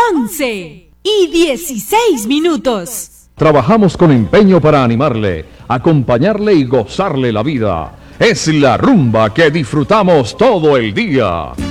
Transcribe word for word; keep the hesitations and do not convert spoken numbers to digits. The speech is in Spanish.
once y dieciséis minutos. Trabajamos con empeño para animarle, acompañarle y gozarle la vida. Es la rumba que disfrutamos todo el día.